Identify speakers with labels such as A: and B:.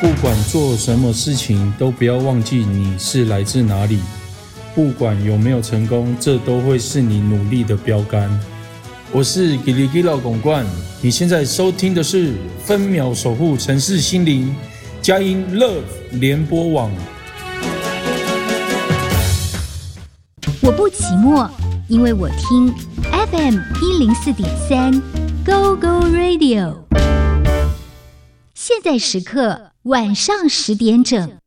A: 不管做什么事情，都不要忘记你是来自哪里。不管有没有成功，这都会是你努力的标杆。我是吉里吉老公冠，你现在收听的是分秒守护城市心灵佳音 Love 联播网。
B: 我不寂寞，因为我听 FM 104.3 Go Go Radio。现在时刻晚上10点整。